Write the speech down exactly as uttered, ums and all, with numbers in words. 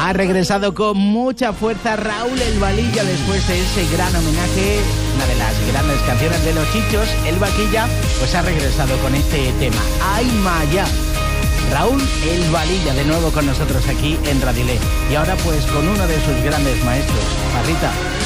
Ha regresado con mucha fuerza Raúl El Valilla después de ese gran homenaje, una de las grandes canciones de Los Chichos, El Vaquilla, pues ha regresado con este tema, Ay Maya. Raúl El Valilla de nuevo con nosotros aquí en Radilé. Y ahora pues con uno de sus grandes maestros, Parrita.